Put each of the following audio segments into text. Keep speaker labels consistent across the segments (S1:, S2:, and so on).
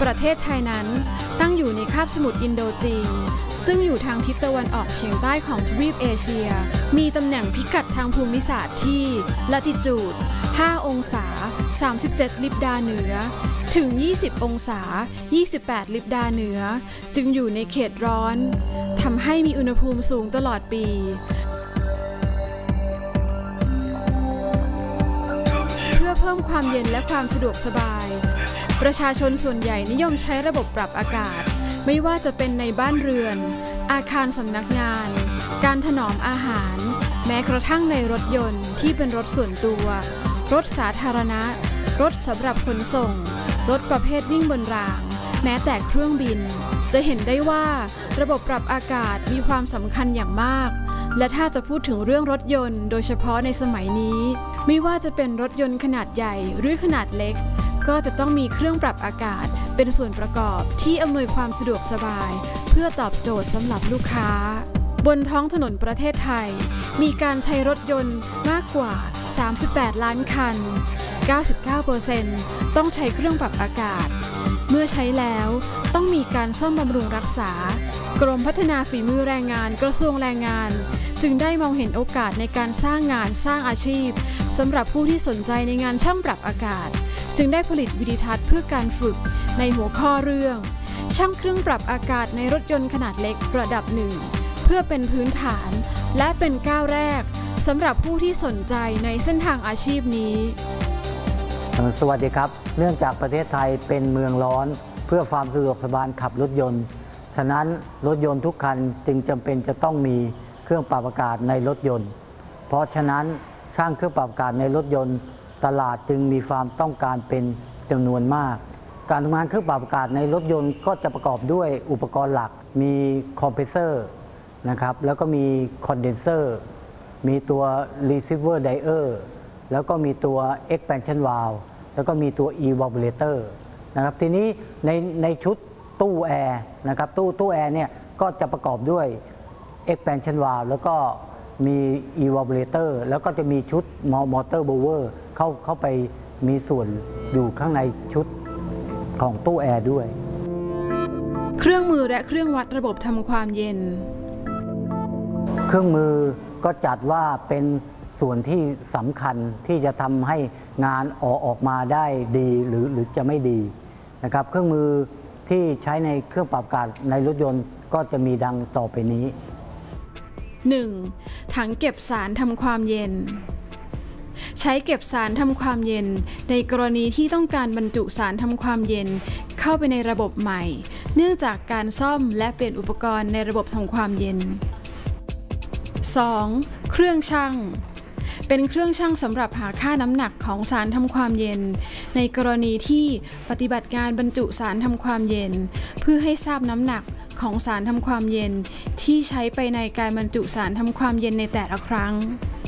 S1: ประเทศไทยนั้นตั้งอยู่ในคาบสมุทรอินโดจีนซึ่งอยู่ทางทิศตะวันออกเฉียงใต้ของทวีปเอเชียมีตำแหน่งพิกัดทางภูมิศาสตร์ที่ลัติจูด5 องศา 37 ลิบดาเหนือถึง 20 องศา 28 ลิบดาเหนือจึงอยู่ในเขตร้อนทำให้มีอุณหภูมิสูงตลอดปีเพื่อเพิ่มความเย็นและความสะดวกสบายประชาชนส่วนใหญ่นิยมใช้ระบบปรับอากาศไม่ว่าจะเป็นในบ้านเรือนอาคารสำนักงานการถนอมอาหารแม้กระทั่งในรถยนต์ที่เป็นรถส่วนตัวรถสาธารณะรถสำหรับขนส่งรถประเภทวิ่งบนรางแม้แต่เครื่องบินจะเห็นได้ว่าระบบปรับอากาศมีความสำคัญอย่างมากและถ้าจะพูดถึงเรื่องรถยนต์โดยเฉพาะในสมัยนี้ไม่ว่าจะเป็นรถยนต์ขนาดใหญ่หรือขนาดเล็กก็จะต้องมีเครื่องปรับอากาศเป็นส่วนประกอบที่อำนวยความสะดวกสบายเพื่อตอบโจทย์สำหรับลูกค้าบนท้องถนนประเทศไทยมีการใช้รถยนต์มากกว่า38 ล้านคัน 99% ต้องใช้เครื่องปรับอากาศเมื่อใช้แล้วต้องมีการซ่อมบำรุงรักษากรมพัฒนาฝีมือแรงงานกระทรวงแรงงานจึงได้มองเห็นโอกาสในการสร้างงานสร้างอาชีพสำหรับผู้ที่สนใจในงานช่างปรับอากาศจึงได้ผลิตวิดีทัศน์เพื่อการฝึกในหัวข้อเรื่องช่างเครื่องปรับอากาศในรถยนต์ขนาดเล็กระดับหนึ่งเพื่อเป็นพื้นฐานและเป็นก้าวแรกสำหรับผู้ที่สนใจในเส้นทางอาชีพนี้
S2: สวัสดีครับเนื่องจากประเทศไทยเป็นเมืองร้อนเพื่อความสะดวกสบายขับรถยนต์ฉะนั้นรถยนต์ทุกคันจึงจำเป็นจะต้องมีเครื่องปรับอากาศในรถยนต์เพราะฉะนั้นช่างเครื่องปรับอากาศในรถยนต์ตลาดจึงมีความต้องการเป็นจำนวนมากการทำงานเครื่องปรับอากาศในรถยนต์ก็จะประกอบด้วยอุปกรณ์หลักมีคอมเพรสเซอร์นะครับแล้วก็มีคอนเดนเซอร์มีตัว receiver dryer แล้วก็มีตัว expansion valve แล้วก็มีตัว evaporator นะครับทีนี้ในชุดตู้แอร์นะครับตู้แอร์เนี่ยก็จะประกอบด้วย expansion valve แล้วก็มี evaporator แล้วก็จะมีชุด motor blower เข้าไปมีส่วนอยู่ข้างในชุดของตู้แอร์ด้วย
S1: เครื่องมือและเครื่องวัดระบบทำความเย็น
S2: เครื่องมือก็จัดว่าเป็นส่วนที่สำคัญที่จะทำให้งานออกมาได้ดีหรือจะไม่ดีนะครับเครื่องมือที่ใช้ในเครื่องปรับอากาศในรถยนต์ก็จะมีดังต่อไปนี้
S1: 1. ถังเก็บสารทำความเย็นใช้เก็บสารทำความเย็นในกรณีที่ต้องการบรรจุสารทำความเย็นเข้าไปในระบบใหม่เนื่องจากการซ่อมและเปลี่ยนอุปกรณ์ในระบบทำความเย็น 2. เครื่องชั่งเป็นเครื่องชั่งสำหรับหาค่าน้ำหนักของสารทำความเย็นในกรณีที่ปฏิบัติการบรรจุสารทำความเย็นเพื่อให้ทราบน้ำหนักของสารทำความเย็นที่ใช้ไปในการบรรจุสารทำความเย็นในแต่ละครั้ง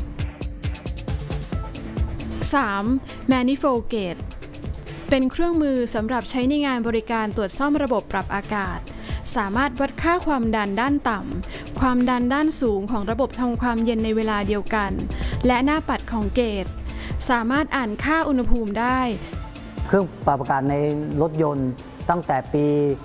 S1: 3. Manifold Gauge เป็นเครื่องมือสำหรับใช้ในงานบริการตรวจซ่อมระบบปรับอากาศสามารถวัดค่าความดันด้านต่ำความดันด้านสูงของระบบทำความเย็นในเวลาเดียวกันและหน้าปัดของเกจสามารถอ่านค่าอุณหภูมิได้
S2: เครื่องปรับอากาศในรถยนต์ตั้งแต่ปี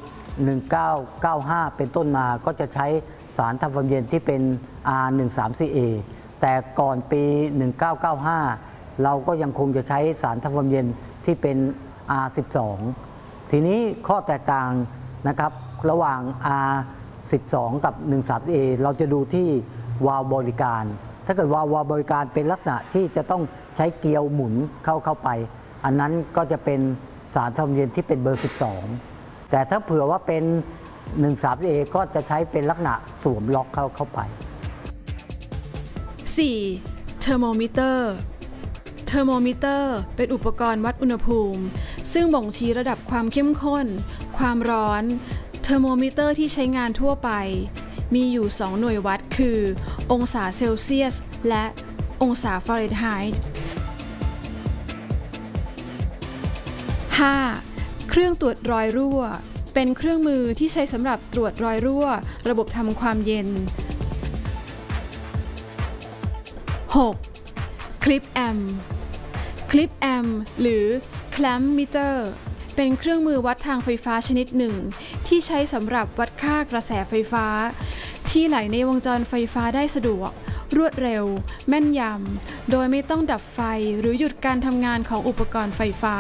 S2: 1995 เป็นต้นมาก็จะใช้สารทำความเย็นที่เป็น R134A แต่ก่อนปี 1995 เราก็ยังคงจะใช้สารทำความเย็นที่เป็น R12 ทีนี้ข้อแตกต่างนะครับระหว่าง R12 กับ 134A เราจะดูที่วาล์วบริการถ้าเกิดวาล์วบริการเป็นลักษณะที่จะต้องใช้เกลียวหมุนเข้าไปอันนั้นก็จะเป็นสารทำความเย็นที่เป็นเบอร์ 12แต่ถ้าเผื่อว่าเป็น 134A ก็จะใช้เป็นลักษณะสวมล็อกเข้าไป
S1: 4. เทอร์โมมิเตอร์เป็นอุปกรณ์วัดอุณหภูมิซึ่งบ่งชี้ระดับความเข้มข้นความร้อนเทอร์โมมิเตอร์ที่ใช้งานทั่วไปมีอยู่2หน่วยวัดคือองศาเซลเซียสและองศาฟาเรนไฮต์ 5. เครื่องตรวจรอยรั่วเป็นเครื่องมือที่ใช้สำหรับตรวจรอยรั่วระบบทำความเย็น 6. คลิปแอมหรือ clamp meter เป็นเครื่องมือวัดทางไฟฟ้าชนิดหนึ่งที่ใช้สำหรับวัดค่ากระแสไฟฟ้าที่ไหลในวงจรไฟฟ้าได้สะดวกรวดเร็วแม่นยำโดยไม่ต้องดับไฟหรือหยุดการทำงานของอุปกรณ์ไฟฟ้า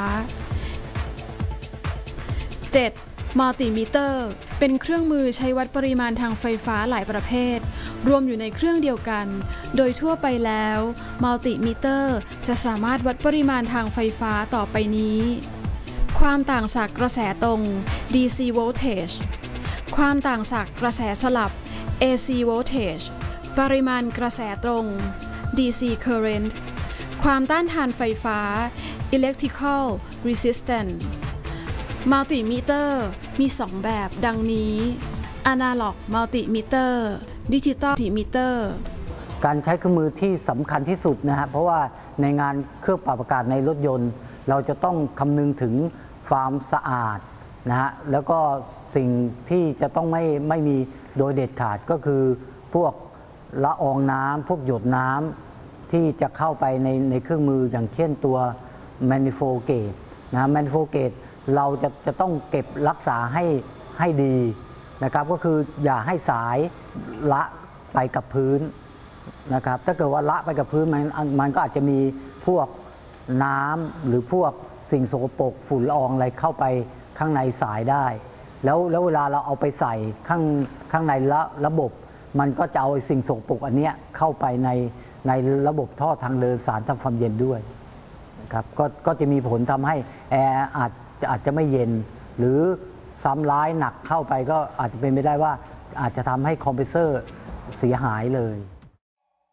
S1: 7. มัลติมิเตอร์เป็นเครื่องมือใช้วัดปริมาณทางไฟฟ้าหลายประเภทรวมอยู่ในเครื่องเดียวกันโดยทั่วไปแล้วมัลติมิเตอร์จะสามารถวัดปริมาณทางไฟฟ้าต่อไปนี้ความต่างจากกระแสตรง DC voltage ความต่างจากกระแสสลับ AC voltage ปริมาณกระแสตรง DC current ความต้านทานไฟฟ้า electrical resistance มัลติมิเตอร์มี2แบบดังนี้ Analog Multimeter Digital Multimeter
S2: การใช้เครื่องมือที่สำคัญที่สุดนะฮะเพราะว่าในงานเครื่องปรับอากาศในรถยนต์เราจะต้องคำนึงถึงความสะอาดนะฮะแล้วก็สิ่งที่จะต้องไม่มีโดยเด็ดขาดก็คือพวกละอองน้ำพวกหยดน้ำที่จะเข้าไปในเครื่องมืออย่างเช่นตัว manifold gauge นะ manifold gauge เราจะต้องเก็บรักษาให้ดีนะครับก็คืออย่าให้สายละไปกับพื้นนะครับถ้าเกิดว่าละไปกับพื้นมันก็อาจจะมีพวกน้ำหรือพวกสิ่งสกปรกฝุ่นละอองอะไรเข้าไปข้างในสายได้แล้วเวลาเราเอาไปใส่ข้างในระบบมันก็จะเอาสิ่งสกปรกอันนี้เข้าไปในระบบท่อทางเดินสารทำความเย็นด้วยนะครับก็จะมีผลทำให้แอร์อาจจะไม่เย็นหรือซ้ำร้ายหนักเข้าไปก็อาจจะเป็นไปได้ว่าอาจจะทำให้คอมเพรสเซอร์เสียหายเลย